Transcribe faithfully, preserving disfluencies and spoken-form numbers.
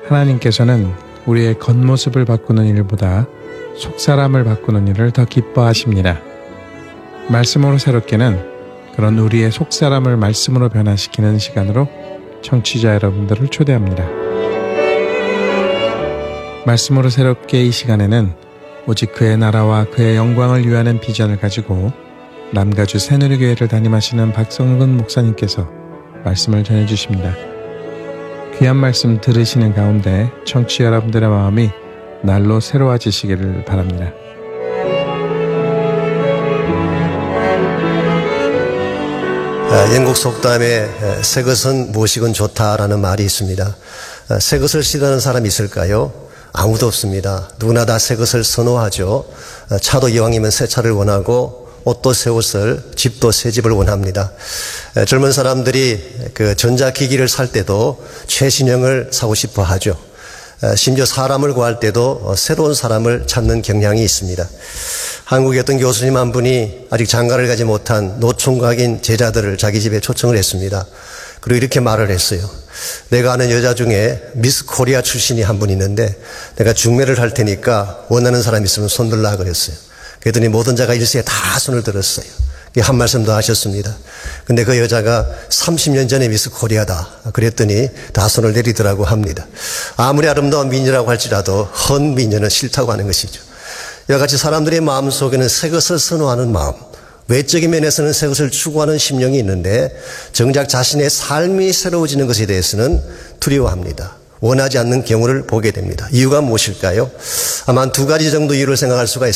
하나님께서는 우리의 겉모습을 바꾸는 일보다 속사람을 바꾸는 일을 더 기뻐하십니다. 말씀으로 새롭게는 그런 우리의 속사람을 말씀으로 변화시키는 시간으로 청취자 여러분들을 초대합니다. 말씀으로 새롭게 이 시간에는 오직 그의 나라와 그의 영광을 위하는 비전을 가지고 남가주 새누리교회를 담임하시는 박성근 목사님께서 말씀을 전해주십니다. 귀한 말씀 들으시는 가운데 청취자 여러분들의 마음이 날로 새로워지시기를 바랍니다. 영국 속담에 새 것은 무엇이건 좋다라는 말이 있습니다. 새 것을 싫어하는 사람이 있을까요? 아무도 없습니다. 누구나 다 새 것을 선호하죠. 차도 이왕이면 새 차를 원하고 옷도 새 옷을, 집도 새 집을 원합니다. 젊은 사람들이 그 전자기기를 살 때도 최신형을 사고 싶어 하죠. 심지어 사람을 구할 때도 새로운 사람을 찾는 경향이 있습니다. 한국의 어떤 교수님 한 분이 아직 장가를 가지 못한 노총각인 제자들을 자기 집에 초청을 했습니다. 그리고 이렇게 말을 했어요. 내가 아는 여자 중에 미스 코리아 출신이 한 분 있는데 내가 중매를 할 테니까 원하는 사람 있으면 손 들라 그랬어요. 그랬더니 모든 자가 일시에 다 손을 들었어요. 한 말씀 더 하셨습니다. 근데 그 여자가 삼십 년 전에 미스 코리아다 그랬더니 다 손을 내리더라고 합니다. 아무리 아름다운 미녀라고 할지라도 헌 미녀는 싫다고 하는 것이죠. 이와 같이 사람들의 마음속에는 새 것을 선호하는 마음, 외적인 면에서는 새 것을 추구하는 심령이 있는데 정작 자신의 삶이 새로워지는 것에 대해서는 두려워합니다. 원하지 않는 경우를 보게 됩니다. 이유가 무엇일까요? 아마 한 두 가지 정도 이유를 생각할 수가 있습니다.